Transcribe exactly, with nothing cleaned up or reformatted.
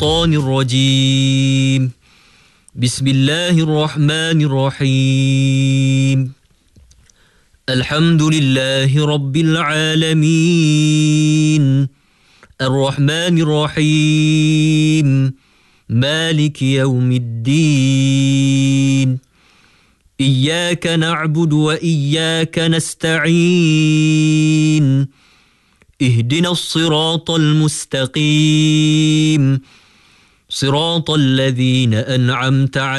الشيطان الرجيم بسم الله الرحمن الرحيم الحمد لله رب العالمين الرحمن الرحيم مالك يوم الدين إياك نعبد وإياك نستعين اهدنا الصراط المستقيم صراط الذين أنعمت عليهم